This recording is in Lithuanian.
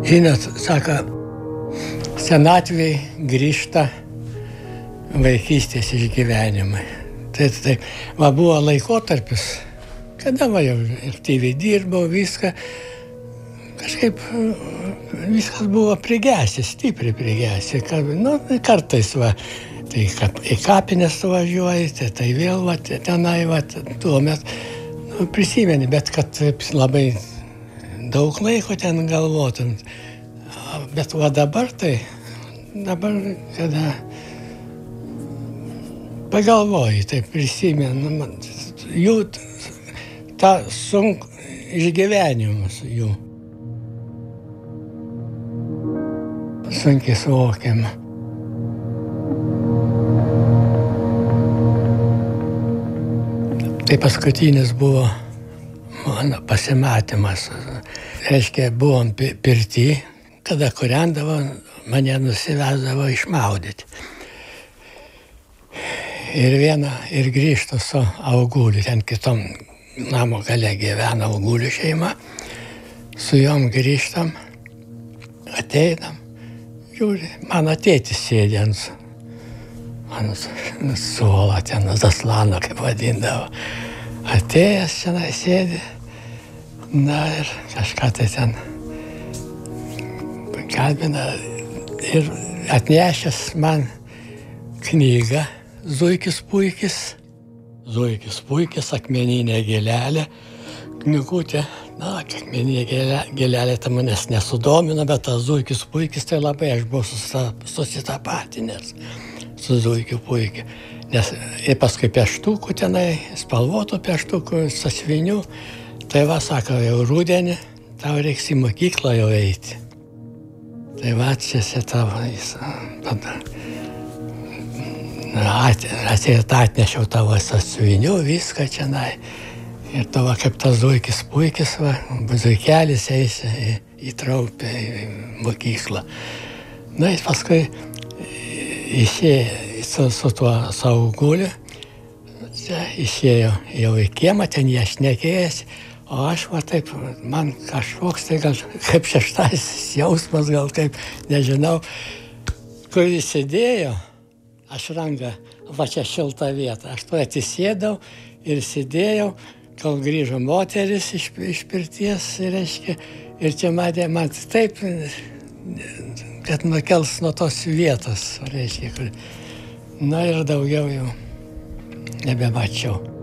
Žinot, sako, senatvėj grįžta vaikystės išgyvenimai. Tai va buvo laikotarpis, kada va jau ir aktyviai dirbau, viską, kažkaip viskas buvo prigesęs, stipriai prigesęs. Kartais va, tai į kapines važiuoji, tai vėl va, tenai va, tuomet prisimeni, bet kad labai daug laiko ten galvotum. Bet va dabar kada pagalvoju, tai prisimenu, jų tą sunku išgyvenimus jų. Sunkiai suvokiama. Tai paskutinis buvo mano pasimatymas. Reiškia, buvom pirty, kada kūrendavo, mane nusivesdavo išmaudyti. Ir grįžtu su Auguliu, ten kitom namo gale gyvena Augulių šeima. Su jom grįžtam, ateinam, žiūri, mano tėtis sėdė ant suolo, ten zaslano, kaip vadindavo. Atėjęs čia sėdi, na ir kažką tai ten kalbina ir atnešęs man knygą Zuikis puikis. Zuikis puikis, akmeninė gėlelė, knygutė. Na, akmeninė gėlelė tai manęs nesudomino, bet tas Zuikis puikis tai labai aš buvau susitapatinęs su Zuikiu puikiu. Nes ir paskui pieštukų tenai, spalvotų pieštukų, sąsvinių. Tai va, sako, jau rudenį, tau reiks į mokyklą jau eiti. Tai va, čia tavo, atnešiau tavo sąsvinių, viską čionai. Ir tavo kaip tas Zuikis puikis, va, zuikelis eis įtraukti į mokyklą. Na, ir paskui išėjo su tuo Auguliu, išėjo jau į kiemą, ten jie šnekėjęs, o aš va taip, man kažkoks tai gal kaip šeštasis jausmas, gal kaip, nežinau, kur jis sėdėjo, aš rangą, va čia šilta vieta, aš to atsisėdau ir sėdėjau, kol grįžo moteris iš pirties, reiškia, ir čia matė, man taip, kad nukels nuo tos vietos, reiškia, kur, na ir daugiau jau nebemačiau.